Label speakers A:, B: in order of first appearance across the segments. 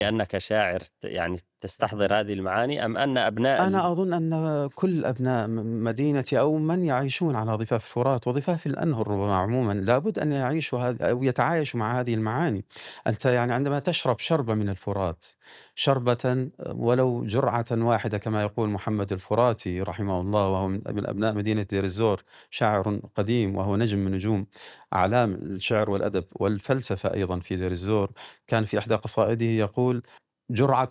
A: أنك شاعر يعني تستحضر هذه المعاني، أم أن أبناء
B: أنا أظن أن كل أبناء مدينتي أو من يعيشون على ضفاف الفرات وضفاف الأنهر ربما عموما لابد أن يعيشوا أو يتعايشوا مع هذه المعاني. أنت يعني عندما تشرب شربة من الفرات، شربة ولو جرعة واحدة كما يقول محمد الفراتي رحمه الله، وهو من أبناء مدينة دير الزور، شاعر قديم وهو نجم من نجوم أعلام الشعر والأدب والفلسفة أيضا في دير الزور. كان في إحدى قصائده يقول: جرعة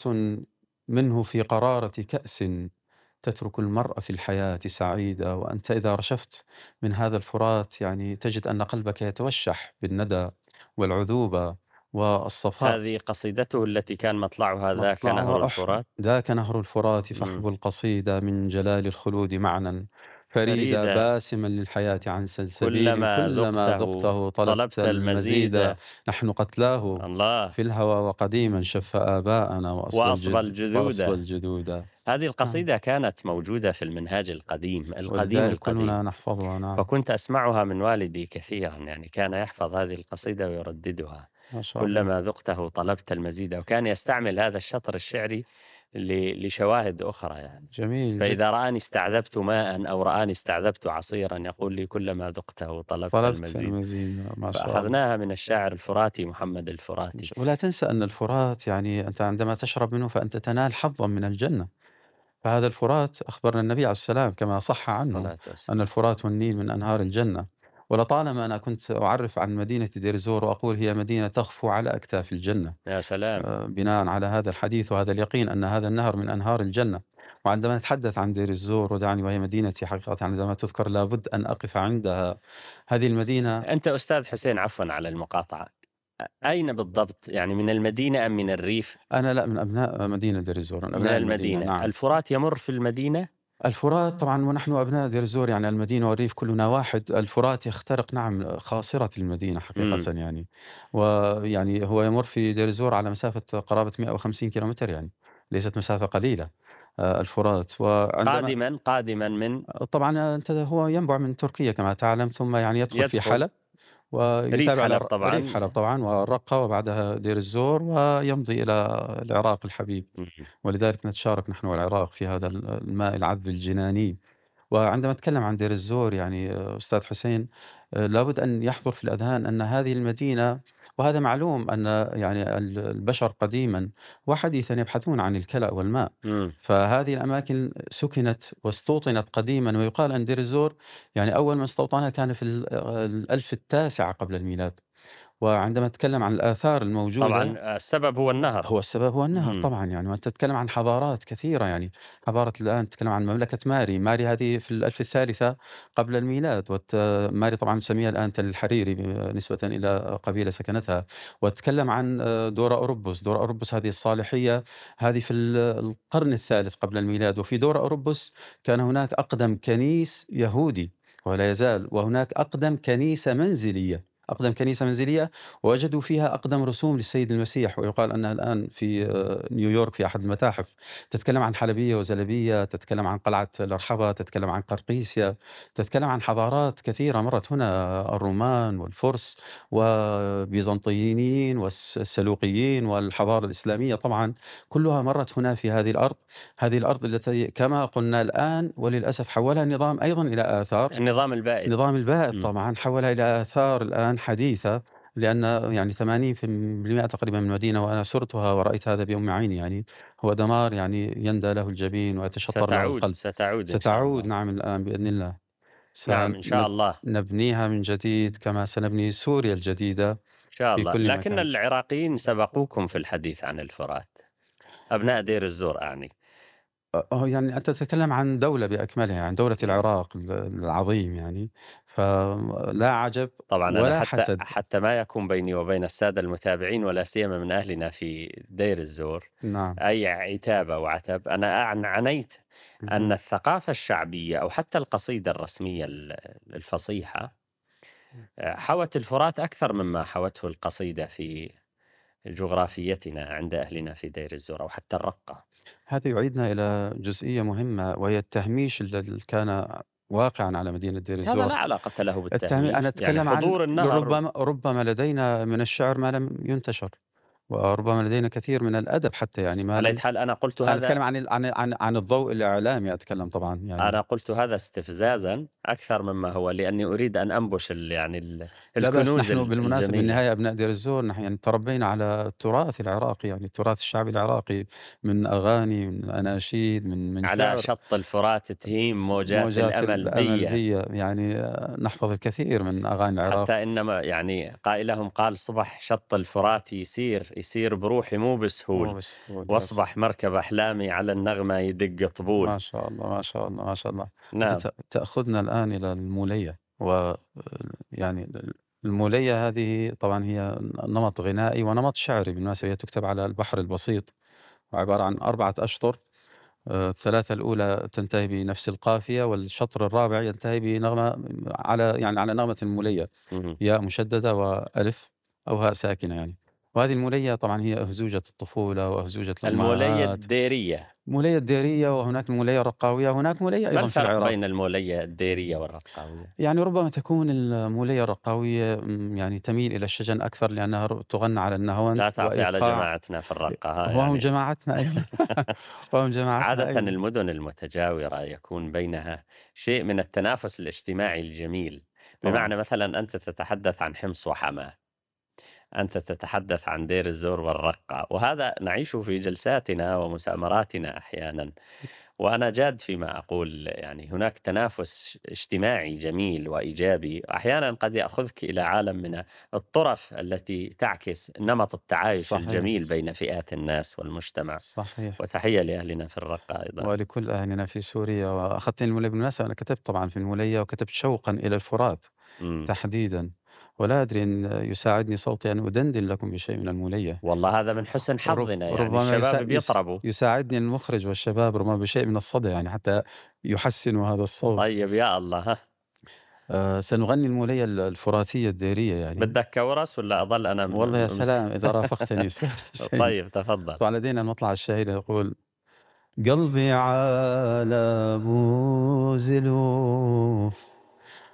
B: منه في قرارة كأس تترك المرء في الحياة سعيدا. وأنت إذا رشفت من هذا الفرات يعني تجد أن قلبك يتوشح بالندى والعذوبة والصفاء.
A: هذه قصيدته التي كان مطلعها ذاك نهر
B: مطلعها
A: الفرات.
B: ذاك نهر الفرات
A: إمم.
B: فحب القصيدة من جلال الخلود معنى فريدة
A: فريدة
B: باسما للحياة عن سلسبيل
A: كلما
B: كلما
A: ذقته
B: ذقته طلبت
A: طلبت
B: المزيد.
A: المزيد.
B: نحن قتلاه
A: الله.
B: في الهوى وقديما شف آباءنا
A: وأصبى
B: وأصبى
A: الجذود.
B: الجدود.
A: هذه
B: نعم.
A: القصيدة كانت موجودة في المنهاج القديم، القديم
B: ولذلك
A: القديم.
B: كلنا نحفظها. نعم.
A: فكنت أسمعها من والدي كثيرا، يعني كان يحفظ هذه القصيدة ويرددها.
B: ما شاء الله.
A: كلما ذقته طلبت المزيد، وكان يستعمل هذا الشطر الشعري لشواهد أخرى يعني.
B: جميل جدا.
A: فإذا رآني استعذبت ماء أو رآني استعذبت عصيرا يقول لي كلما ذقته طلبت
B: طلبت
A: المزيد.
B: المزيد. ما شاء الله.
A: فأخذناها من الشاعر الفراتي محمد الفراتي.
B: ولا تنسى أن الفرات يعني أنت عندما تشرب منه فأنت تنال حظا من الجنة. فهذا الفرات أخبرنا النبي عليه السلام كما صح عنه
A: الصلاة
B: أن
A: والسلام.
B: الفرات والنيل من أنهار الجنة. ولطالما أنا كنت أعرف عن مدينة دير الزور وأقول هي مدينة تغفو على أكتاف الجنة،
A: يا سلام.
B: بناء على هذا الحديث وهذا اليقين أن هذا النهر من أنهار الجنة. وعندما نتحدث عن دير الزور ودعني وهي مدينتي حقيقة عندما تذكر لابد أن أقف عندها. هذه المدينة.
A: أنت أستاذ حسين، عفوا على المقاطعة، أين بالضبط؟ يعني من المدينة أم من الريف؟
B: أنا لا، من أبناء مدينة دير الزور، من
A: من
B: أبناء المدينة.
A: المدينة.
B: نعم.
A: الفرات يمر في المدينة.
B: الفرات طبعا ونحن أبناء دير الزور يعني المدينة والريف كلنا واحد. الفرات يخترق نعم خاصرة المدينة حقيقة
A: امم.
B: يعني. ويعني هو يمر في دير الزور على مسافة قرابة 150 كيلومتر يعني، ليست مسافة قليلة. الفرات وعندما
A: قادما من
B: طبعا أنت هو ينبع من تركيا كما تعلم، ثم يعني يدخل في
A: يدخل
B: حلب
A: ريف
B: ويتابع
A: حلب
B: ريف
A: طبعا.
B: حلب طبعا والرقة وبعدها دير الزور ويمضي إلى العراق الحبيب.
A: مم.
B: ولذلك نتشارك نحن والعراق في هذا الماء العذب الجناني. وعندما أتكلم عن دير الزور يعني أستاذ حسين، لابد أن يحضر في الأذهان أن هذه المدينة، وهذا معلوم أن يعني البشر قديما وحديثا يبحثون عن الكلأ والماء.
A: مم.
B: فهذه الأماكن سكنت واستوطنت قديما، ويقال أن دير الزور يعني أول من استوطنها كان في الألف التاسع قبل الميلاد. وعندما نتكلم عن الآثار الموجودة،
A: طبعا السبب هو النهر.
B: هو السبب هو النهر
A: مم.
B: طبعًا يعني. وأنت تتكلم عن حضارات كثيرة يعني. حضارة الآن تتكلم عن مملكة ماري. ماري هذه في الألف الثالثة قبل الميلاد. ماري طبعًا نسميها الآن تل الحريري نسبةً إلى قبيلة سكنتها. وتتكلم عن دورا أوروبوس. دورا أوروبوس هذه الصالحية هذه في القرن الثالث قبل الميلاد. وفي دورا أوروبوس كان هناك أقدم كنيس يهودي ولا يزال، وهناك أقدم كنيسة منزلية. أقدم كنيسة منزلية ووجدوا فيها أقدم رسوم للسيد المسيح، ويقال أنها الآن في نيويورك في أحد المتاحف. تتكلم عن حلبية وزلبية، تتكلم عن قلعة الأرحبة، تتكلم عن قرقيسيا، تتكلم عن حضارات كثيرة مرت هنا، الرومان والفرس وبيزنطيين والسلوقيين والحضارة الإسلامية طبعا كلها مرت هنا في هذه الأرض. هذه الأرض التي كما قلنا الآن وللأسف حولها النظام أيضا إلى آثار.
A: النظام البائد.
B: نظام البائد
A: مم.
B: طبعًا حوّلها إلى آثار الآن حديثة. لأن يعني 80% تقريبًا من المدينة وأنا زرتها ورأيت هذا بأم عيني يعني، هو دمار يعني يندى له الجبين ويتشطّر له
A: ستعود
B: القلب.
A: ستعود إن شاء
B: ستعود
A: الله.
B: نعم الآن بإذن الله.
A: نعم إن شاء الله.
B: نبنيها من جديد كما سنبني سوريا الجديدة
A: إن شاء
B: في
A: الله،
B: كل
A: لكن
B: مكان.
A: العراقيين سبقوكم في الحديث عن الفرات، أبناء دير الزور أعني.
B: هو يعني أنت تتكلم عن دولة بأكملها، يعني دولة العراق العظيم يعني. فلا عجب
A: طبعًا أنا
B: ولا
A: حتى
B: حسد.
A: حتى ما يكون بيني وبين السادة المتابعين ولا سيما من أهلنا في دير الزور
B: نعم.
A: أي عتاب أو عتب، أنا عنيت أن
B: اهم.
A: الثقافة الشعبية أو حتى القصيدة الرسمية الفصيحة حوت الفرات أكثر مما حوته القصيدة في جغرافيتنا عند أهلنا في دير الزور أو حتى الرقة.
B: هذا يعيدنا إلى جزئية مهمة وهي التهميش الذي كان واقعًا على مدينة دير
A: هذا لا
B: الزور.
A: علاقة له
B: أنا
A: بالتهميش، يعني
B: أتكلم عن
A: حضور النهر.
B: ربما لدينا من الشعر ما لم ينتشر. وربما لدينا كثير من الأدب حتى يعني ما
A: على أية
B: لم.
A: حال أنا قلت
B: أنا أتكلم
A: هذا
B: عن الضوء الإعلامي أتكلم طبعًا يعني.
A: أنا قلت هذا استفزازًا أكثر مما هو، لأني أريد أن أنبش يعني
B: لا بأس،
A: الكنوز
B: نحن بالمناسبة
A: الجميلة.
B: بالنهاية أبناء دير الزور نحن يعني تربينا على التراث العراقي، يعني التراث الشعبي العراقي من أغاني، من أناشيد، من
A: على
B: شعر.
A: شط الفرات تهيم موجات
B: موجات
A: الأمل
B: الأمل
A: بيا.
B: بيا، يعني نحفظ الكثير من أغاني العراق.
A: حتى إنما يعني قائلهم قال: صبح شط الفرات يسير بروحي مو
B: مو
A: بسهول،
B: بسهول يس.
A: واصبح مركب أحلامي على النغمة يدق طبول.
B: ما شاء الله، ما شاء الله، ما شاء الله. أنت
A: نعم.
B: تأخذنا الآن إلى المولية، و يعني المولية هذه طبعًا هي نمط غنائي ونمط شعري بالمناسبة، هي تُكتب على البحر البسيط، وعبارة عن 4 أشطر. الثلاثة الأولى تنتهي بنفس القافية، والشطر الرابع ينتهي بنغمة على نغمة المولية،
A: اهم.
B: ياء مشددة وألف أو هاء ساكنة يعني. وهذه المولية طبعًا هي أهزوجة الطفولة وأهزوجة
A: المولية
B: الأمهات.
A: الديرية.
B: المولية الديرية، وهناك المولية الرقاوية، وهناك مولية
A: ما
B: أيضًا في
A: الفرق
B: العراق.
A: بين المولية الديرية والرقاوية؟
B: يعني ربما تكون المولية الرقاوية يعني تميل إلى الشجن أكثر لأنها تغنى على النهوند
A: لا تعطي على
B: وإيقاع.
A: جماعتنا في الرقة ها
B: وهم
A: يعني.
B: جماعتنا أيضًا. وهم جماعتنا
A: عادةً
B: أيضًا.
A: المدن المتجاورة يكون بينها شيء من التنافس الاجتماعي الجميل،
B: طبعًا.
A: بمعنى مثلًا أنت تتحدث عن حمص وحماة، أنت تتحدث عن دير الزور والرقة، وهذا نعيشه في جلساتنا ومسامراتنا أحيانًا. وأنا جاد فيما أقول، يعني هناك تنافس اجتماعي جميل وإيجابي، أحيانا قد يأخذك إلى عالم من الطرف التي تعكس نمط التعايش
B: صحيح،
A: الجميل بين فئات الناس والمجتمع.
B: صحيح.
A: وتحية لأهلنا في الرقة أيضا.
B: ولكل أهلنا في سوريا. وأخذتني المولية بالمناسبة، أنا كتبت طبعًا في المولية، وكتبت شوقًا إلى الفرات
A: مم.
B: تحديدًا. ولا أدري إن يساعدني صوتي أن أدندن لكم بشيء من المولية.
A: والله هذا من حسن حظنا، يعني
B: ربما
A: الشباب بيطربوا.
B: يساعدني المخرج والشباب ربما بشيء من الصدى يعني حتى يحسنوا هذا الصوت.
A: طيب يا الله ها.
B: سنغني المولية الفراتية الديرية يعني.
A: بدك كورس ولا أضل أنا
B: والله يا سلام إذا رافقتني أستاذ حسين.
A: طيب تفضل.
B: طبعًا لدينا المطلع الشهير يقول: قلبي على بوز الوف